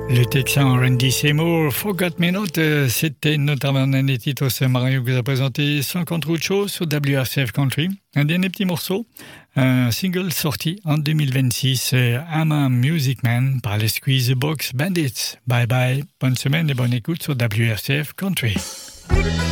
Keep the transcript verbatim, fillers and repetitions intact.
Le Texan Randy Seymour, Forgot Me Not, euh, c'était notamment un des titres ce Mario que vous a présenté sans contrôle show sur W R C F Country. Un dernier petit morceau, un single sorti en deux mille vingt-six, euh, I'm a Music Man par les Squeezebox Bandits. Bye bye, bonne semaine et bonne écoute sur W R C F Country.